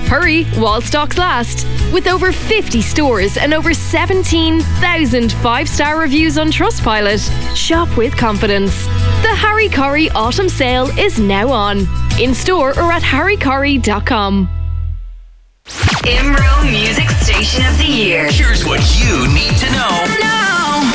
Hurry while stocks last. With over 50 stores and over 17,000 5-star reviews on Trustpilot, shop with confidence. The Harry Corrie Autumn Sale is now on. In store or at harrycorrie.com. IMRO Music Station of the Year. Here's what you need to know now.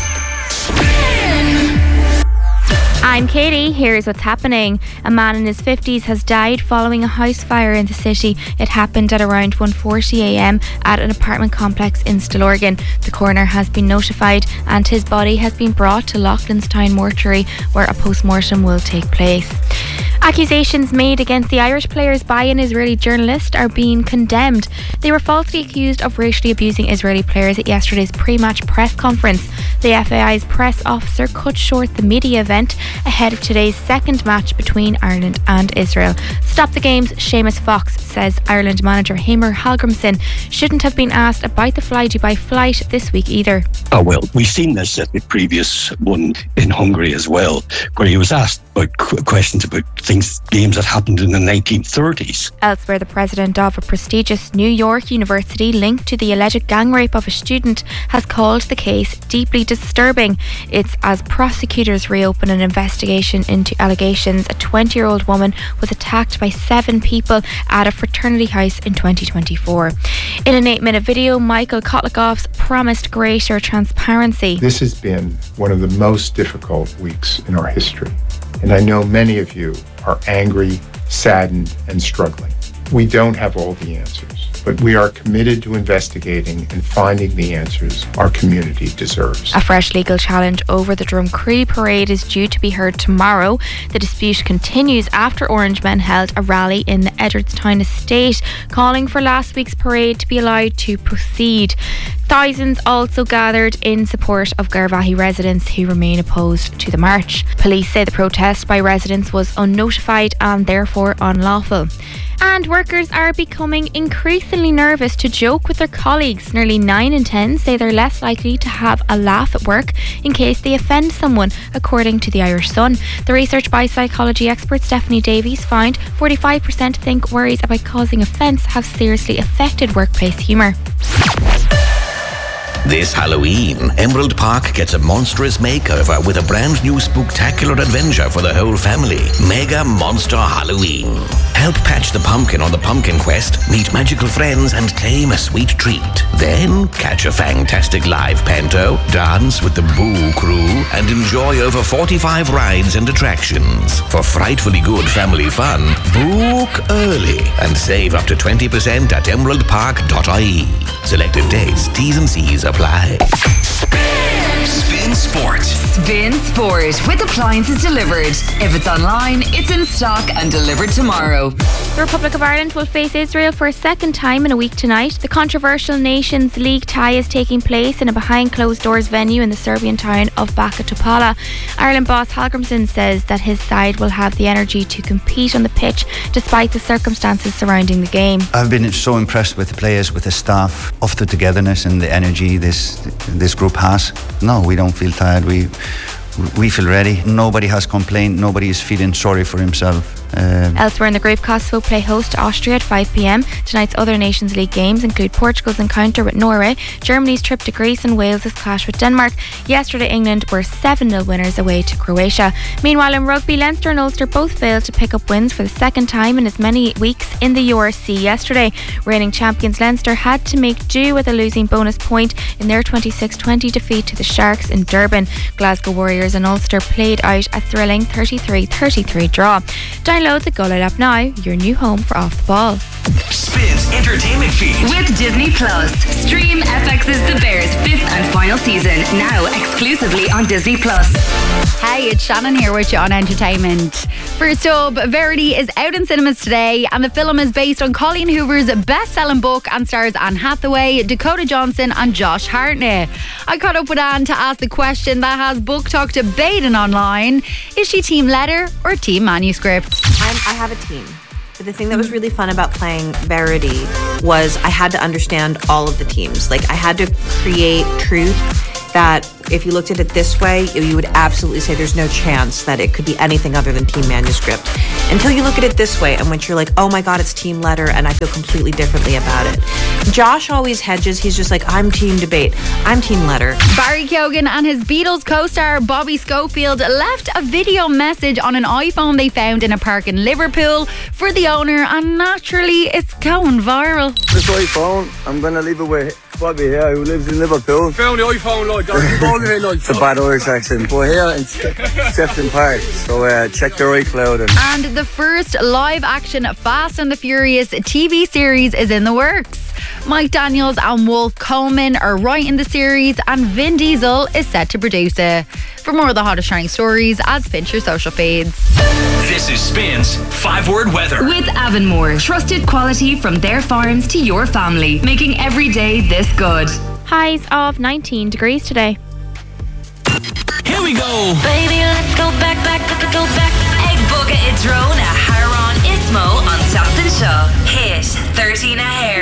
I'm Katie. Here's what's happening. A man in his 50s has died following a house fire in the city. It happened at around 1:40am at an apartment complex in Stillorgan. The coroner has been notified and his body has been brought to Loughlinstown mortuary where a post-mortem will take place. Accusations made against the Irish players by an Israeli journalist are being condemned. They were falsely accused of racially abusing Israeli players at yesterday's pre-match press conference. The FAI's press officer cut short the media event ahead of today's second match between Ireland and Israel. Stop the Game's Seamus Fox says Ireland manager Heimir Hallgrímsson shouldn't have been asked about the Fly-Dubai flight this week either. Oh, well, we've seen this at the previous one in Hungary as well, where he was asked about questions about games that happened in the 1930s. Elsewhere, the president of a prestigious New York university linked to the alleged gang rape of a student has called the case deeply disturbing. It's as prosecutors reopen an investigation into allegations a 20-year-old woman was attacked by 7 people at a fraternity house in 2024. In an 8-minute video, Michael Kotlakoff's promised greater transparency. This has been one of the most difficult weeks in our history, and I know many of you are angry, saddened, and struggling. We don't have all the answers, but we are committed to investigating and finding the answers our community deserves. A fresh legal challenge over the Drumcree parade is due to be heard tomorrow. The dispute continues after Orange Men held a rally in the Edwardstown estate, calling for last week's parade to be allowed to proceed. Thousands also gathered in support of Garvaghey residents who remain opposed to the march. Police say the protest by residents was unnotified and therefore unlawful. And workers are becoming increasingly nervous to joke with their colleagues. Nearly 9 in 10 say they're less likely to have a laugh at work in case they offend someone, according to the Irish Sun. The research by psychology expert Stephanie Davies found 45% think worries about causing offence have seriously affected workplace humour. This Halloween, Emerald Park gets a monstrous makeover with a brand new spooktacular adventure for the whole family. Mega Monster Halloween. Help patch the pumpkin on the pumpkin quest, meet magical friends and claim a sweet treat. Then catch a fantastic live panto, dance with the Boo Crew and enjoy over 45 rides and attractions. For frightfully good family fun, book early and save up to 20% at emeraldpark.ie. Selected dates, T's and C's apply. Spin Sport. Spin Sport with appliances delivered. If it's online, it's in stock and delivered tomorrow. The Republic of Ireland will face Israel for a second time in a week tonight. The controversial Nations League tie is taking place in a behind closed doors venue in the Serbian town of Baka Topala. Ireland boss Hallgrímsson says that his side will have the energy to compete on the pitch despite the circumstances surrounding the game. I've been so impressed with the players, with the staff, of the togetherness and the energy this group has. No, we don't feel tired. We feel ready. Nobody has complained. Nobody is feeling sorry for himself. Elsewhere in the group, Kosovo play host to Austria at 5 p.m. Tonight's other Nations League games include Portugal's encounter with Norway, Germany's trip to Greece and Wales's clash with Denmark. Yesterday, England were 7-0 winners away to Croatia. Meanwhile, in rugby, Leinster and Ulster both failed to pick up wins for the second time in as many weeks in the URC yesterday. Reigning champions Leinster had to make do with a losing bonus point in their 26-20 defeat to the Sharks in Durban. Glasgow Warriors and Ulster played out a thrilling 33-33 draw. Download the Go Loud app now, your new home for Off the Ball. Spins entertainment feed with Disney Plus. Stream FX's The Bears 5th and final season now exclusively on Disney Plus. Hey, it's Shannon here with you on entertainment. First up, Verity is out in cinemas today, and the film is based on Colleen Hoover's best-selling book and stars Anne Hathaway, Dakota Johnson and Josh Hartnett. I caught up with Anne to ask the question that has book talk debating online: is she team letter or team manuscript? I have a team. But the thing that was really fun about playing Verity was I had to understand all of the teams. Like, I had to create truth that if you looked at it this way, you would absolutely say there's no chance that it could be anything other than team manuscript. Until you look at it this way, and once you're like, oh my God, it's team letter, and I feel completely differently about it. Josh always hedges. He's just like, I'm team debate. I'm team letter. Barry Keoghan and his Beatles co-star Bobby Schofield left a video message on an iPhone they found in a park in Liverpool for the owner, and naturally it's going viral. This iPhone, I'm going to leave it with Bobby here, who lives in Liverpool. Found the iPhone, like, it's a bad Irish accent, but here in Sefton Park, so check your iCloud. And the first live-action Fast and the Furious TV series is in the works. Mike Daniels and Wolf Coleman are writing the series, and Vin Diesel is set to produce it. For more of the hottest trending stories, add Spin to your social feeds. This is Spin's 5-word weather. With Avonmore, trusted quality from their farms to your family, making every day this good. Highs of 19 degrees today. Here we go. Baby, let's go back. Egg Boga Idrona, Haron Ismo on Something Show. Hit 13 a hair.